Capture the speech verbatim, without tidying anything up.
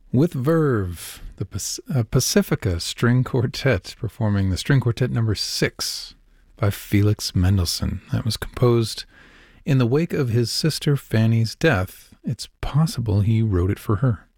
With Verve, the Pac- uh, Pacifica String Quartet, performing the String Quartet number six by Felix Mendelssohn. That was composed in the wake of his sister Fanny's death. It's possible he wrote it for her.